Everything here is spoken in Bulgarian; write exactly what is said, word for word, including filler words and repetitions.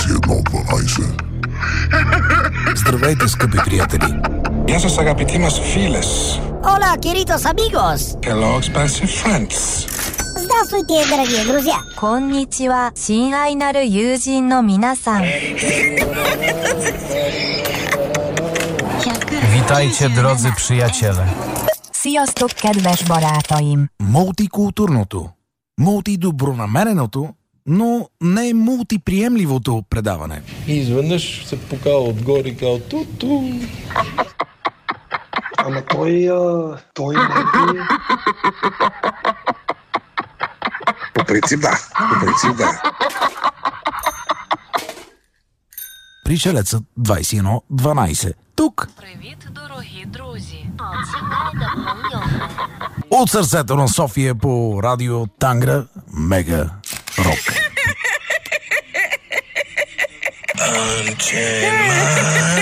едно дванайсет. Здравейте, скъпи приятели! Γεια σας αγαπητοί μας φίλες. Hola, queridos amigos. Hello, expensive friends. Здравствуйте, дорогие друзья. こんにちは、親愛なる友人の皆さん。 Witajcie, drodzy przyjaciele. Sziasztok, kedves barátaim! Мултикултурното, мултидобронамереното, но не мултиприемливото предаване. И изведнъж се покава отгоре и казва ту-ту. Ама той, а, той не е... По принцип да, по принцип да. Пришелецът двайсет и едно дванайсет. Тук. Привіт, дорогі друзі. От сърцето на София по радио Тангра Мега Рок. Unchain my